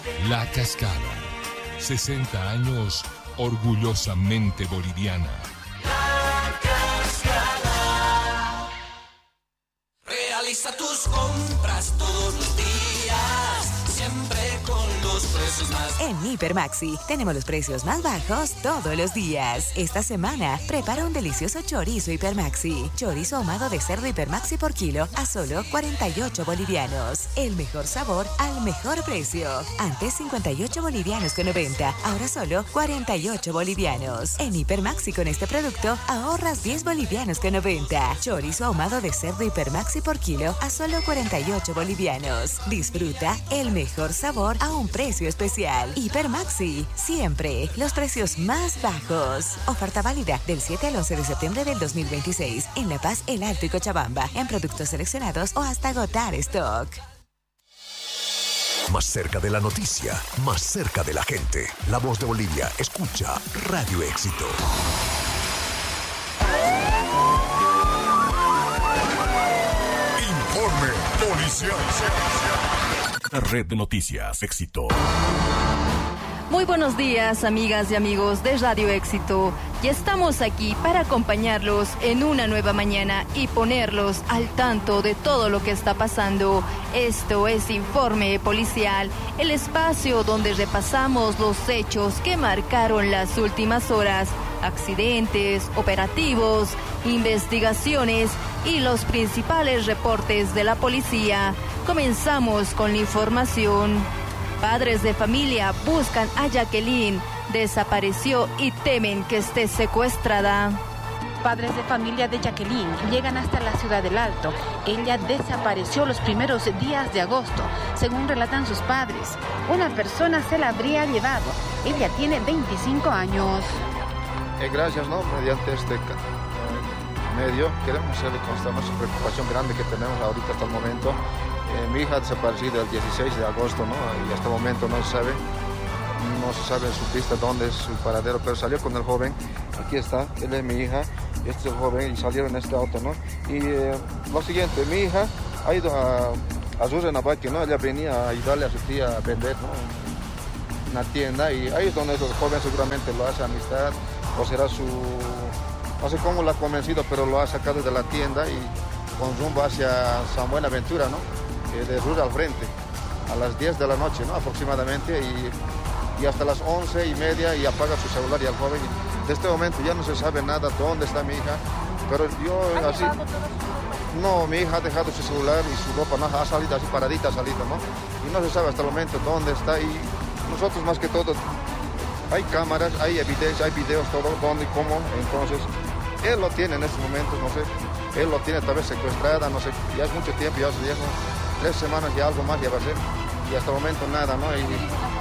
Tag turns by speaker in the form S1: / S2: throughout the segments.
S1: La Cascada, 60 años orgullosamente boliviana.
S2: La Cascada. Realiza tus compras todos los días, siempre con los precios más.
S3: En Hipermaxi tenemos los precios más bajos todos los días. Esta semana prepara un delicioso chorizo Hipermaxi. Chorizo ahumado de cerdo Hipermaxi por kilo a solo 48 bolivianos. El mejor sabor al mejor precio. Antes 58 bolivianos con 90, ahora solo 48 bolivianos. En Hipermaxi con este producto ahorras 10 bolivianos con 90. Chorizo ahumado de cerdo Hipermaxi por kilo a solo 48 bolivianos. Disfruta el mejor sabor a un precio especial. Hipermaxi, siempre los precios más bajos. Oferta válida del 7 al 11 de septiembre del 2026 en La Paz, El Alto y Cochabamba, en productos seleccionados o hasta agotar stock.
S4: Más cerca de la noticia, más cerca de la gente. La Voz de Bolivia, escucha Radio Éxito.
S1: Informe policial. La red de noticias Éxito.
S5: Muy buenos días, amigas y amigos de Radio Éxito. Ya estamos aquí para acompañarlos en una nueva mañana y ponerlos al tanto de todo lo que está pasando. Esto es Informe Policial, el espacio donde repasamos los hechos que marcaron las últimas horas, accidentes, operativos, investigaciones y los principales reportes de la policía. Comenzamos con la información. Padres de familia buscan a Jacqueline. Desapareció y temen que esté secuestrada.
S6: Padres de familia de Jacqueline llegan hasta la ciudad del Alto. Ella desapareció los primeros días de agosto, según relatan sus padres. Una persona se la habría llevado. Ella tiene 25 años.
S7: Gracias, ¿no? Mediante este medio queremos hacerle constar nuestra preocupación grande que tenemos ahorita hasta el momento. Mi hija ha desaparecido el 16 de agosto, ¿no? Y hasta el momento no se sabe en su pista dónde es su paradero, pero salió con el joven. Aquí está, él es mi hija, este es el joven y salieron en este auto, ¿no? Y lo siguiente, mi hija ha ido a Zurrenabaque, ¿no? Ella venía a ayudarle a su tía a vender, ¿no? Una tienda, y ahí es donde el joven seguramente lo hace amistad, o será no sé cómo lo ha convencido, pero lo ha sacado de la tienda y con rumbo hacia San Buenaventura, ¿no? De Rural al frente, a las 10 de la noche, ¿no? Aproximadamente, y hasta las 11:30, y apaga su celular y al joven. Y de este momento ya no se sabe nada dónde está mi hija, pero yo así... No, mi hija ha dejado su celular y su ropa, ¿no? Ha salido así paradita, ¿no? Y no se sabe hasta el momento dónde está, y nosotros más que todo, hay cámaras, hay evidencia, hay videos, todo, dónde y cómo, entonces... Él lo tiene en estos momentos, no sé, él lo tiene tal vez secuestrada, no sé, ya es mucho tiempo, ya son 3 semanas, ya algo más ya va a ser, y hasta el momento nada, ¿no? Y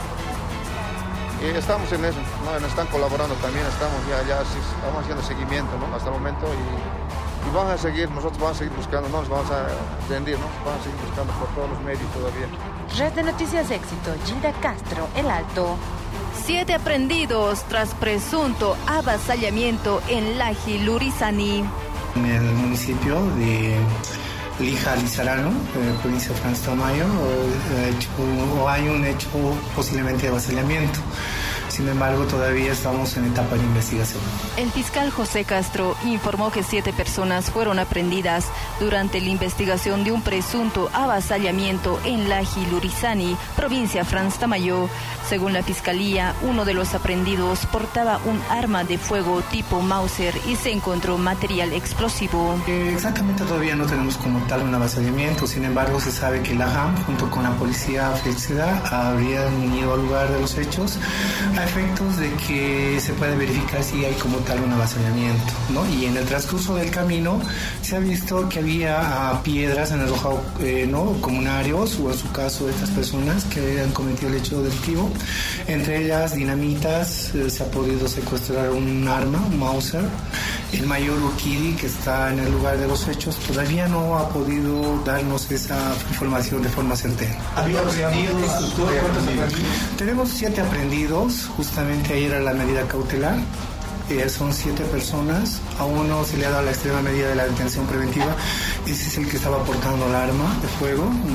S7: estamos en eso, ¿no? Están colaborando también, estamos haciendo seguimiento, ¿no? Hasta el momento, y vamos a seguir, nosotros vamos a seguir buscando, no nos vamos a rendir, ¿no? Vamos a seguir buscando por todos los medios todavía.
S6: Red de Noticias Éxito, Gilda Castro, El Alto.
S5: 7 aprendidos tras presunto avasallamiento en Laji Lurizani.
S8: En el municipio de Lija Lizarano, provincia de Francisco Mayo, hay un hecho posiblemente de avasallamiento. Sin embargo, todavía estamos en etapa de investigación.
S5: El fiscal José Castro informó que 7 personas fueron aprehendidas durante la investigación de un presunto avasallamiento en Laji Lurizani, provincia Franz Tamayo. Según la fiscalía, uno de los aprehendidos portaba un arma de fuego tipo Mauser y se encontró material explosivo.
S8: Exactamente, todavía no tenemos como tal un avasallamiento. Sin embargo, se sabe que la JAM, junto con la policía fallecida, habrían ido al lugar de los hechos a efectos de que se pueda verificar si hay como tal un avasallamiento, ¿no? Y en el transcurso del camino se ha visto que había piedras en el arrojado, ¿no? Comunarios, o en su caso estas personas que habían cometido el hecho delictivo. Entre ellas dinamitas, se ha podido secuestrar un arma, un Mauser. El mayor Urquidi, que está en el lugar de los hechos, todavía no ha podido darnos esa información de forma certera. ¿Había aprendidos? Tenemos 7 aprendidos. Justamente ayer era la medida cautelar. Son 7 personas. A uno se le ha dado la extrema medida de la detención preventiva. Ese es el que estaba portando el arma de fuego, un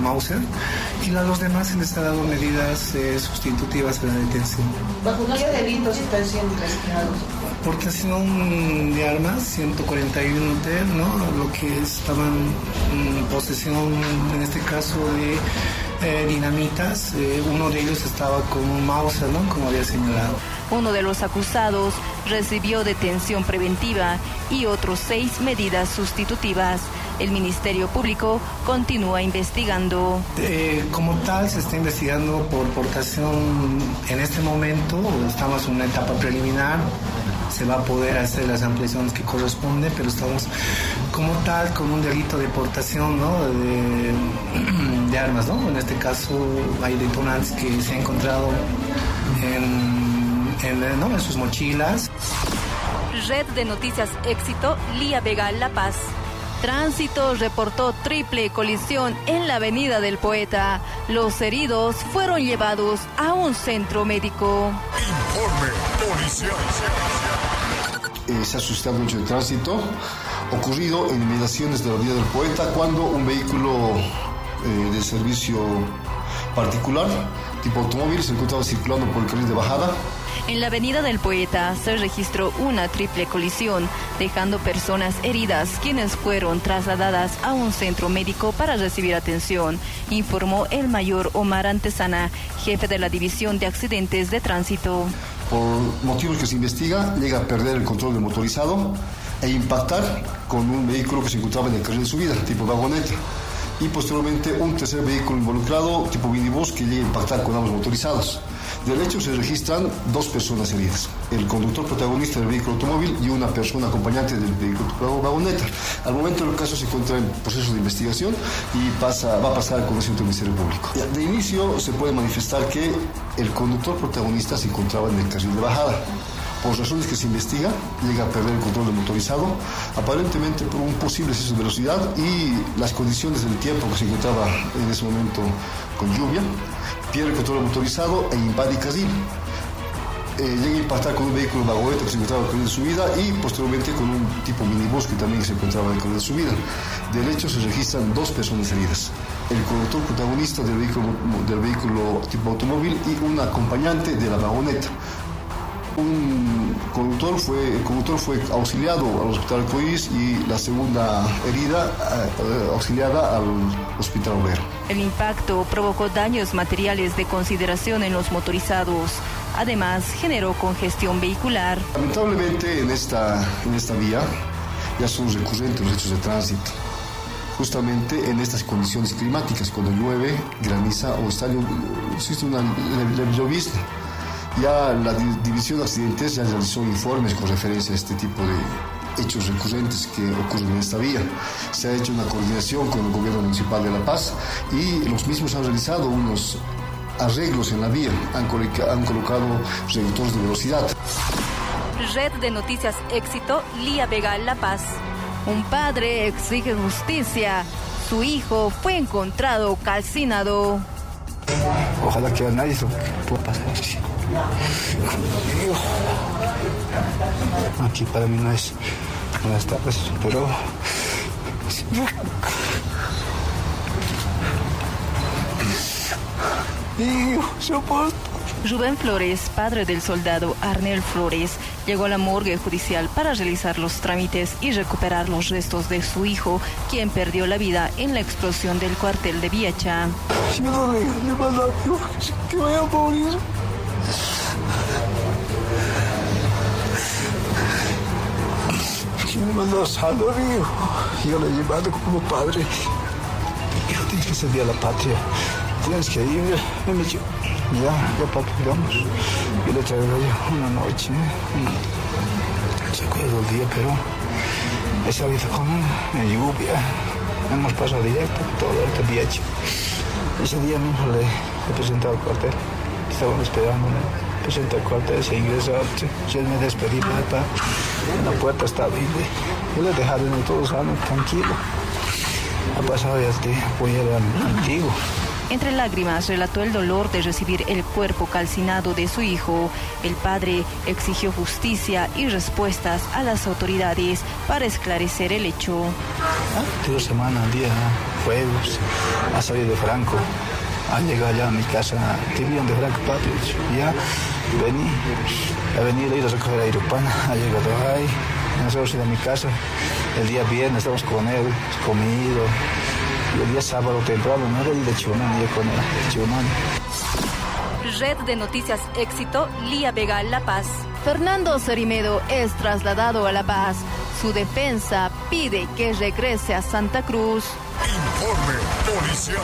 S8: Mauser, y a los demás se les ha dado medidas sustitutivas de la detención.
S9: ¿Bajo qué delitos están siendo investigados?
S8: Portación de armas, 141 T, ¿no? Lo que estaban en posesión, en este caso, de dinamitas. Uno de ellos estaba con un Mauser, ¿no? Como había señalado.
S5: Uno de los acusados recibió detención preventiva y otros 6 medidas sustitutivas. El Ministerio Público continúa investigando.
S8: Como tal, se está investigando por portación en este momento. Estamos en una etapa preliminar. Se va a poder hacer las ampliaciones que corresponden, pero estamos como tal con un delito de portación, ¿no? de armas, ¿no? En este caso hay detonantes que se han encontrado en sus mochilas.
S5: Red de Noticias Éxito, Lía Vega, La Paz. Tránsito reportó triple colisión en la Avenida del Poeta. Los heridos fueron llevados a un centro médico.
S1: Informe policial.
S10: Se ha suscitado un hecho de tránsito ocurrido en inmediaciones de la Avenida del Poeta cuando un vehículo de servicio particular tipo automóvil se encontraba circulando por el carril de bajada.
S5: En la Avenida del Poeta se registró una triple colisión, dejando personas heridas, quienes fueron trasladadas a un centro médico para recibir atención, informó el mayor Omar Antesana, jefe de la División de Accidentes de Tránsito.
S10: Por motivos que se investiga, llega a perder el control del motorizado e impactar con un vehículo que se encontraba en el carril de subida, tipo vagoneta. Y posteriormente un tercer vehículo involucrado, tipo minibús, que llega a impactar con ambos motorizados. Del hecho se registran 2 personas heridas, el conductor protagonista del vehículo automóvil y una persona acompañante del vehículo vagoneta. Al momento el caso se encuentra en proceso de investigación y va a pasar al conocimiento del Ministerio Público. De inicio se puede manifestar que el conductor protagonista se encontraba en el carril de bajada. Por razones que se investiga, llega a perder el control del motorizado, aparentemente por un posible exceso de velocidad y las condiciones del tiempo que se encontraba en ese momento con lluvia, pierde el control del motorizado e invade el carril. Llega a impactar con un vehículo vagoneta que se encontraba en el carril de subida y posteriormente con un tipo minibús que también se encontraba en el carril de subida. Del hecho se registran 2 personas heridas, el conductor protagonista del vehículo tipo automóvil y un acompañante de la vagoneta. Un conductor fue auxiliado al Hospital Arcoíris y la segunda herida auxiliada al Hospital Obrero.
S5: El impacto provocó daños materiales de consideración en los motorizados. Además, generó congestión vehicular.
S10: Lamentablemente en esta vía ya son recurrentes los hechos de tránsito. Justamente en estas condiciones climáticas, cuando llueve, graniza o existe una llovizna. Ya la División de Accidentes ya realizó informes con referencia a este tipo de hechos recurrentes que ocurren en esta vía. Se ha hecho una coordinación con el Gobierno Municipal de La Paz y los mismos han realizado unos arreglos en la vía, han colocado reductores de velocidad.
S5: Red de Noticias Éxito, Lía Vega, La Paz. Un padre exige justicia. Su hijo fue encontrado calcinado.
S11: Ojalá que a nadie se pueda pasar así. Aquí para mí no es buenas tardes, pero soporto.
S5: Rubén Flores, padre del soldado Arnel Flores, llegó a la morgue judicial para realizar los trámites y recuperar los restos de su hijo, quien perdió la vida en la explosión del cuartel de Viacha.
S11: Si me lo dejan más rápido, que vaya a morir. Si me mandó salvo, amigo, yo lo he llevado como padre. Hijo, tienes que servir a la patria. Tienes que ir, me dicho. Ya papi, vamos. Yo le traigo una noche, se acuerda el día, pero he salido con lluvia. Hemos pasado directo todo el viaje. Ese día mismo le he presentado al cuartel. Estaban esperando, presenté al cuartel, se ingresó. Yo me despedí, papá. La puerta está libre. Yo le he dejado en todos años tranquilo. Ha pasado ya voy a ir antiguo.
S5: Entre lágrimas relató el dolor de recibir el cuerpo calcinado de su hijo. El padre exigió justicia y respuestas a las autoridades para esclarecer el hecho.
S11: 2 semanas al día, juegos, ha salido de Franco. Al llegar allá a mi casa, te vieron de Franco, papi, ya vení, ha venido a ir a recoger a Irupana, ha llegado ahí, nosotros en mi casa, el día viernes estamos con él, comido, y el día sábado temprano, no era ir de Chunán, yo con él, de Chunán.
S5: Red de Noticias Éxito, Lía Vega, La Paz. Fernando Cerimedo es trasladado a La Paz. Su defensa pide que regrese a Santa Cruz.
S1: Informe policial.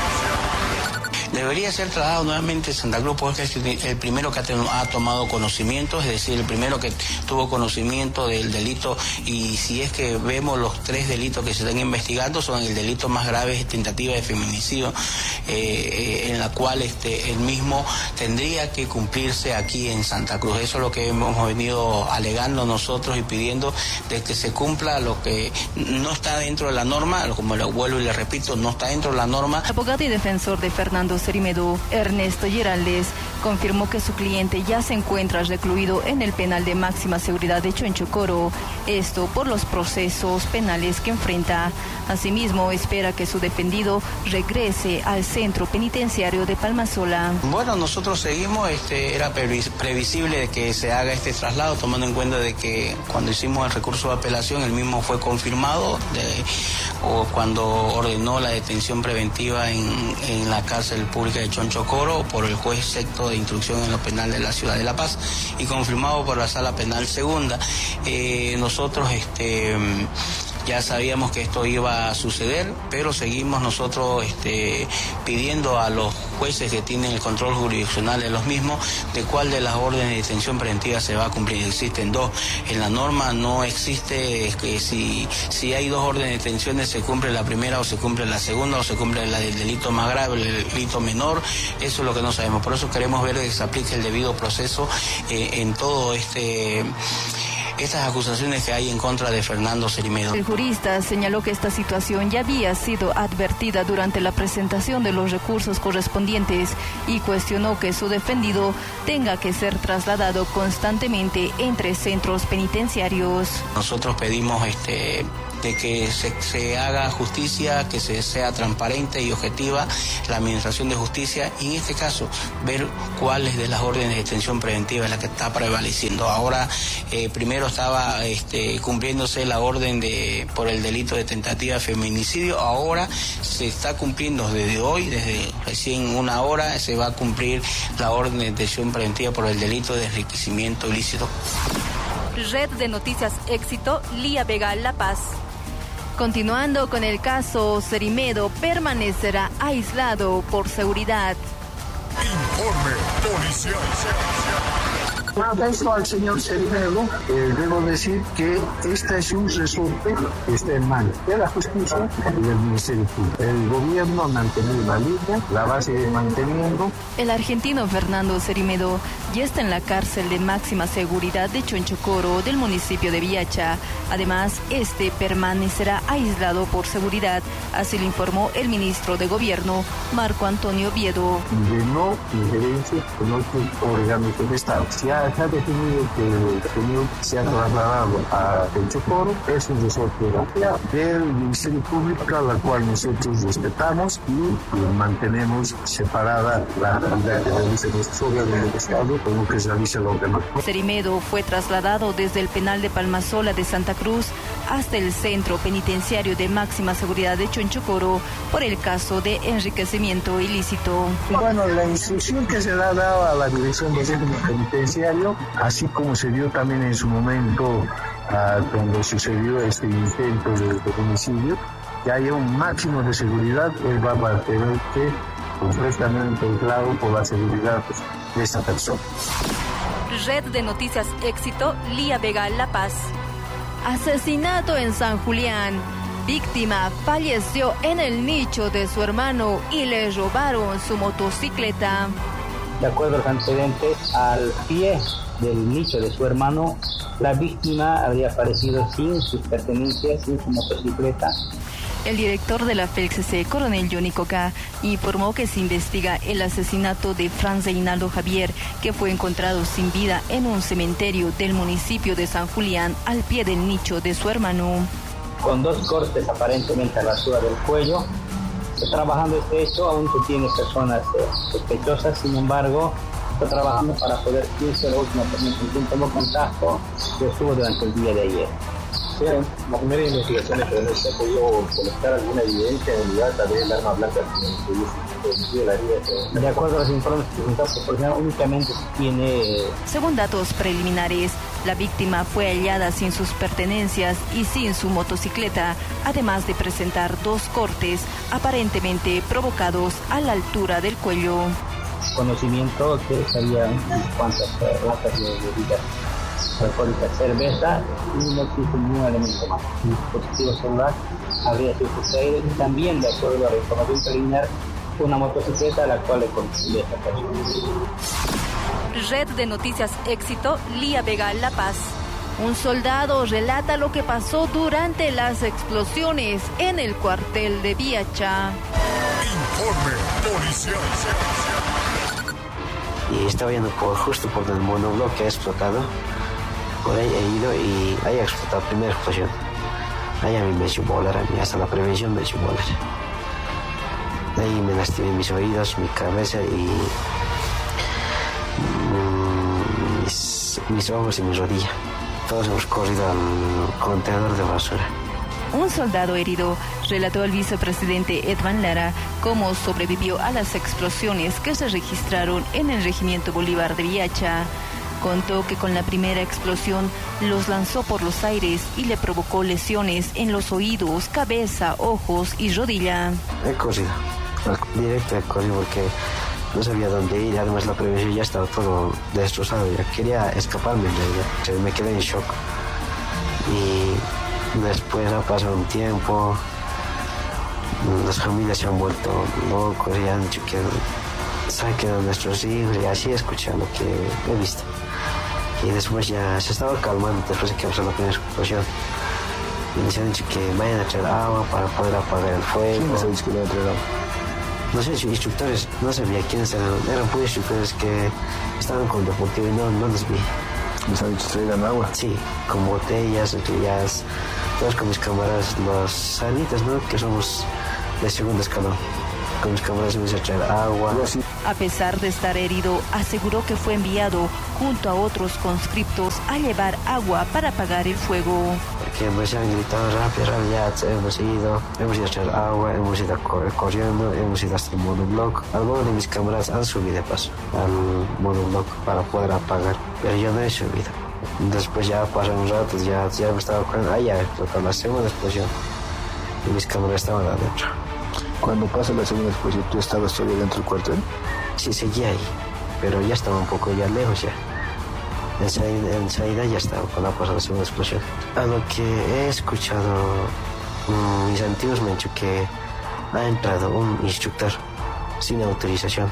S12: Debería ser trasladado nuevamente a Santa Cruz porque es el primero que ha tomado conocimiento, es decir, el primero que tuvo conocimiento del delito, y si es que vemos los 3 delitos que se están investigando, son el delito más grave, es tentativa de feminicidio, en la cual el mismo tendría que cumplirse aquí en Santa Cruz. Eso es lo que hemos venido alegando nosotros y pidiendo de que se cumpla lo que no está dentro de la norma, como lo vuelvo y le repito, no está dentro de la norma.
S5: Abogado y defensor de Fernando Cerimedo, Ernesto Giraldes, confirmó que su cliente ya se encuentra recluido en el penal de máxima seguridad de Chonchocoro, esto por los procesos penales que enfrenta. Asimismo, espera que su defendido regrese al centro penitenciario de Palmasola.
S12: Bueno, nosotros seguimos, era previsible de que se haga este traslado, tomando en cuenta de que cuando hicimos el recurso de apelación, el mismo fue confirmado, o cuando ordenó la detención preventiva en la cárcel pública de Chonchocoro por el juez sexto de instrucción en lo penal de la ciudad de La Paz y confirmado por la sala penal segunda. Nosotros ya sabíamos que esto iba a suceder, pero seguimos nosotros pidiendo a los jueces que tienen el control jurisdiccional de los mismos de cuál de las órdenes de detención preventiva se va a cumplir. Existen 2. En la norma no existe que si hay 2 órdenes de detención se cumple la primera o se cumple la segunda o se cumple la del delito más grave, el delito menor. Eso es lo que no sabemos. Por eso queremos ver que se aplique el debido proceso en todo estas acusaciones que hay en contra de Fernando Cerimedo.
S5: El jurista señaló que esta situación ya había sido advertida durante la presentación de los recursos correspondientes y cuestionó que su defendido tenga que ser trasladado constantemente entre centros penitenciarios.
S12: Nosotros pedimos de que se haga justicia, que sea transparente y objetiva la administración de justicia y en este caso ver cuáles de las órdenes de detención preventiva es la que está prevaleciendo. Ahora primero estaba cumpliéndose la orden por el delito de tentativa de feminicidio, ahora se está cumpliendo desde hoy, desde recién 1 hora se va a cumplir la orden de detención preventiva por el delito de enriquecimiento ilícito.
S5: Red de Noticias Éxito, Lía Vega, La Paz. Continuando con el caso, Cerimedo permanecerá aislado por seguridad.
S1: Informe policial.
S11: Respecto al señor Cerimedo, debo decir que este es un resorte que está en manos de la justicia y del Ministerio Público. El gobierno ha mantenido la línea, la va a seguir manteniendo.
S5: El argentino Fernando Cerimedo ya está en la cárcel de máxima seguridad de Chonchocoro del municipio de Viacha. Además, permanecerá aislado por seguridad, así lo informó el ministro de Gobierno, Marco Antonio Oviedo.
S11: De no injerencia con otros órganos del Estado. Se ha definido que el señor se ha trasladado a Chonchocoro, es un resorte del Ministerio Público, a la cual nosotros respetamos y mantenemos separada la actividad que realizan nuestros órganos del Estado con lo que realiza los demás.
S5: Cerimedo fue trasladado desde el penal de Palmasola de Santa Cruz hasta el centro penitenciario de máxima seguridad de Chonchocoro por el caso de enriquecimiento ilícito.
S11: Bueno, la instrucción que se le ha dado a la dirección del centro penitenciario, así como se dio también en su momento cuando sucedió este intento de homicidio, que haya un máximo de seguridad. Él va a tener que completamente aislado por la seguridad de esta persona.
S5: Red de Noticias Éxito, Lía Vega, La Paz. Asesinato en San Julián. Víctima falleció en el nicho de su hermano y le robaron su motocicleta.
S13: De acuerdo al antecedente, al pie del nicho de su hermano, la víctima habría aparecido sin sus pertenencias, sin su motocicleta.
S5: El director de la FELCC, coronel Johnny Coca, informó que se investiga el asesinato de Franz Reinaldo Javier, que fue encontrado sin vida en un cementerio del municipio de San Julián, al pie del nicho de su hermano.
S13: Con 2 cortes aparentemente a la altura del cuello. Está trabajando este hecho, aún se tiene personas sospechosas, sin embargo, está trabajando para poder irse a la última último contacto que estuvo durante el día de ayer.
S14: La primera investigación de ¿se ha podido colectar alguna evidencia en el lugar del arma blanca que hubiese la herida?
S13: De acuerdo a los informes presentados por el únicamente se tiene...
S5: Según datos preliminares, la víctima fue hallada sin sus pertenencias y sin su motocicleta, además de presentar 2 cortes aparentemente provocados a la altura del cuello.
S13: Conocimiento que sabía cuántas latas de bebidas alcohólicas, cerveza, y no existe ningún elemento más. El dispositivo celular habría sido sustraído y también, de acuerdo a la información preliminar, una motocicleta a la cual le correspondía esta persona.
S5: Red de Noticias Éxito, Lía Vega, La Paz. Un soldado relata lo que pasó durante las explosiones en el cuartel de Viacha.
S1: Informe policial.
S15: Y estaba yendo justo por el monobloque que ha explotado. Por ahí he ido y ahí ha explotado la primera explosión. Ahí a mí me echó volar, hasta la prevención me echó volar. De ahí me lastimé mis oídos, mi cabeza y mis ojos y mi rodilla. Todos hemos corrido al contenedor de basura.
S5: Un soldado herido relató al vicepresidente Edvan Lara cómo sobrevivió a las explosiones que se registraron en el Regimiento Bolívar de Viacha. Contó que con la primera explosión los lanzó por los aires y le provocó lesiones en los oídos, cabeza, ojos y rodilla.
S15: He corrido, directo he corrido porque no sabía dónde ir, además la prevención ya estaba todo destrozado, ya quería escaparme en realidad, me quedé en shock. Y después ha pasado un tiempo, las familias se han vuelto locos y han dicho que saquen a nuestros hijos, y así escuché lo que he visto. Y después ya se estaba calmando después de que pasó la primera explosión. Y les han dicho que vayan a traer agua para poder apagar el fuego.
S14: ¿Quién les ha dicho que vayan a traer agua?
S15: No sé, instructores, no sabía quiénes eran puros instructores que estaban con deportivo y no los vi.
S14: ¿Les han dicho traigan agua?
S15: Sí, con botellas, botellas, todos con mis camaradas, los sanitas, ¿no? Que somos de segundo escalón. Con mis camaradas me hizo traer agua.
S5: A pesar de estar herido, aseguró que fue enviado junto a otros conscriptos a llevar agua para apagar el fuego.
S15: Porque me han gritado rápido, ya hemos ido a traer agua, hemos ido corriendo, hemos ido hasta el monobloc. Algunos de mis camaradas han subido de paso al monobloc para poder apagar, pero yo no he subido. Después ya pasó un rato, ya me estaba acordando, ya explotó la segunda explosión y mis camaradas estaban adentro.
S14: Cuando pasa la segunda explosión, ¿tú estabas todavía dentro del cuartel?
S15: Sí, seguía ahí, pero ya estaba un poco ya lejos ya. En salida ya estaba cuando pasó la segunda explosión. A lo que he escuchado, mis antiguos me han dicho que ha entrado un instructor sin autorización.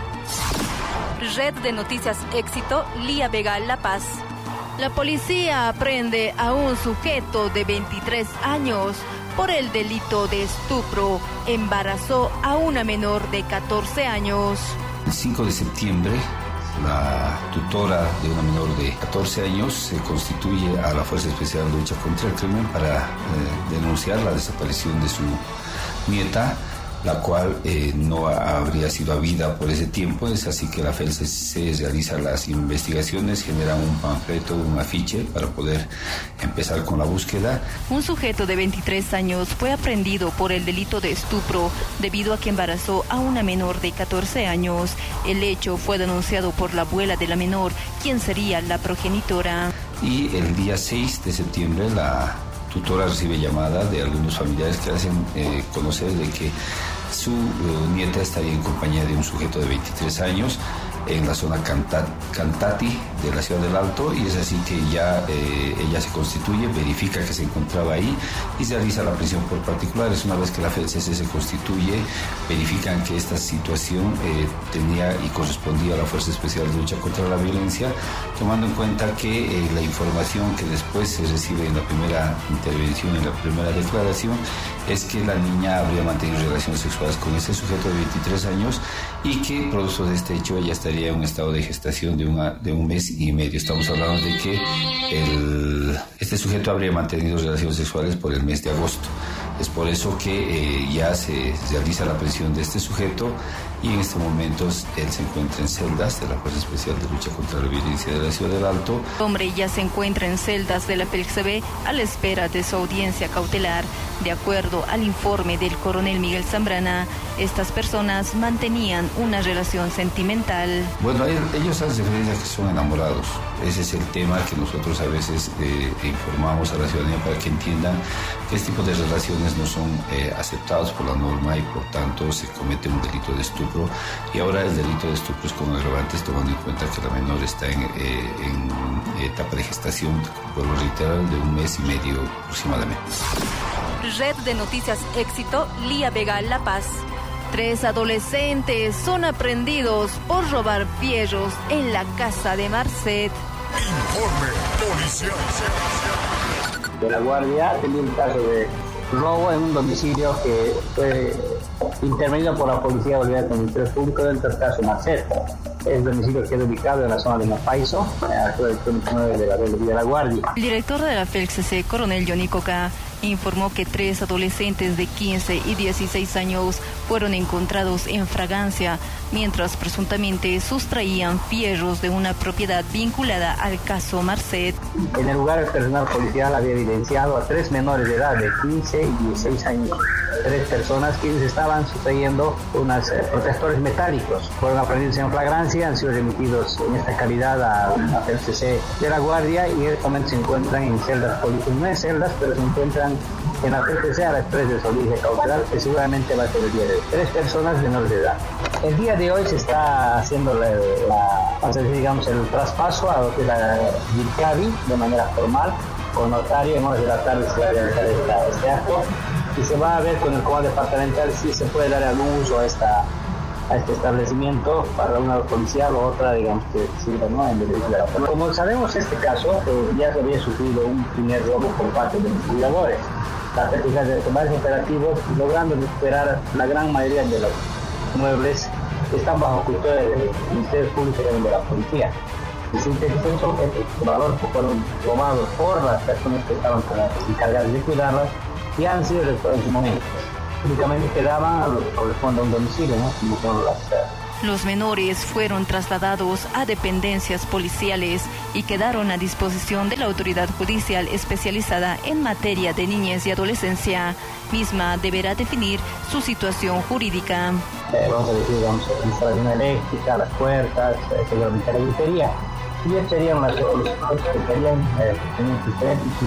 S5: Red de Noticias Éxito, Lía Vega, La Paz. La policía aprende a un sujeto de 23 años por el delito de estupro. Embarazó a una menor de 14 años.
S16: El 5 de septiembre, la tutora de una menor de 14 años se constituye a la Fuerza Especial de Lucha contra el Crimen para denunciar la desaparición de su nieta, la cual no habría sido habida por ese tiempo. Es así que la FELCC realiza las investigaciones, genera un panfleto, un afiche para poder empezar con la búsqueda.
S5: Un sujeto de 23 años fue aprehendido por el delito de estupro debido a que embarazó a una menor de 14 años. El hecho fue denunciado por la abuela de la menor, quien sería la progenitora.
S16: Y el día 6 de septiembre la tutora recibe llamada de algunos familiares que hacen conocer de que su nieta estaría en compañía de un sujeto de 23 años. en la zona Cantati de la ciudad del Alto, y es así que ya ella se constituye, verifica que se encontraba ahí y se realiza la prisión por particulares. Una vez que la FELCC se constituye, verifican que esta situación tenía y correspondía a la Fuerza Especial de Lucha contra la Violencia, tomando en cuenta que la información que después se recibe en la primera intervención, en la primera declaración, es que la niña habría mantenido relaciones sexuales con ese sujeto de 23 años y que producto de este hecho ella estaría en un estado de gestación de un mes y medio. Estamos hablando de que este sujeto habría mantenido relaciones sexuales por el mes de agosto. Es por eso que ya se realiza la prisión de este sujeto y en este momento él se encuentra en celdas de la Fuerza Especial de Lucha contra la Violencia de la Ciudad del Alto.
S5: El hombre ya se encuentra en celdas de la FELCB a la espera de su audiencia cautelar. De acuerdo al informe del coronel Miguel Zambrana, estas personas mantenían una relación sentimental.
S16: Bueno, ellos hacen referencia a que son enamorados. Ese es el tema que nosotros a veces informamos a la ciudadanía para que entiendan que este tipo de relaciones no son aceptados por la norma y por tanto se comete un delito de estupro, y ahora el delito de estupro es con agravantes tomando en cuenta que la menor está en etapa de gestación, vuelvo a reiterar, de un mes y medio aproximadamente.
S5: Red de Noticias Éxito, Lía Vega, La Paz. 3 adolescentes son aprehendidos por robar fierros en la casa de Marcet.
S1: Informe policial.
S13: De La Guardia tenía un caso de robo en un domicilio que fue intervenido por la Policía Boliviana del Ministerio Público dentro del caso Marcet. El domicilio queda ubicado en la zona de Mapaiso, altura del kilómetro 9 de la de La Guardia.
S5: El director de la FELCC, coronel Johnny Coca, informó que 3 adolescentes de 15 y 16 años fueron encontrados en fragancia, mientras presuntamente sustraían fierros de una propiedad vinculada al caso Marcet.
S13: En el lugar, el personal policial había evidenciado a 3 menores de edad de 15 y 16 años. 3 personas quienes estaban sustrayendo unos protectores metálicos. Fueron aprendidos en flagrancia, han sido remitidos en esta calidad a la FELCC de La Guardia y en este momento se encuentran en celdas policiales. No en celdas, pero se encuentran en la FELCC a la espera de su audiencia cautelar, que seguramente va a ser el día de hoy. 3 personas menores de edad. El día de hoy se está haciendo el traspaso a lo que es la Yircavi de manera formal, con notario. En horas de la tarde se va a realizar este acto y se va a ver con el comando departamental si se puede dar algún uso a este establecimiento para una policial o otra, digamos, que sirva, ¿no?, en beneficio de la policía. Como sabemos, este caso ya se había sufrido un primer robo por parte de los cuidadores. La FELCC de varios operativos, logrando recuperar la gran mayoría de los muebles que están bajo custodia del Ministerio Público y de la Policía. Y sintetizó objetos de valor que fueron tomados por las personas que estaban encargadas de cuidarlas y han sido recuperados en su momento. Únicamente quedaban a lo que corresponde a un domicilio, ¿no?, como son las...
S5: Los menores fueron trasladados a dependencias policiales y quedaron a disposición de la autoridad judicial especializada en materia de niñez y adolescencia. Misma deberá definir su situación jurídica.
S13: Vamos a decir, la instalación eléctrica, las puertas, seguramente la gritería. Y estas serían las cosas que serían